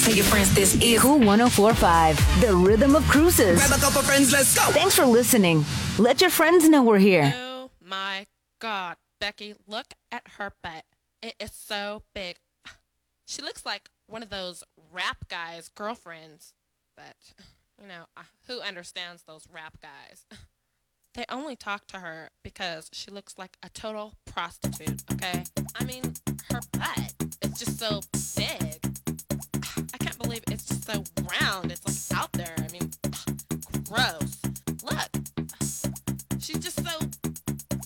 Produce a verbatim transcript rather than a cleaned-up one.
Tell your friends this is Cool one oh four point five, the rhythm of cruises. Grab a couple friends, let's go. Thanks for listening. Let your friends know we're here. Oh my God, Becky, look at her butt. It is so big. She looks like one of those rap guys' girlfriends. But, you know, uh, who understands those rap guys? They only talk to her because she looks like a total prostitute, okay? I mean, her butt is just so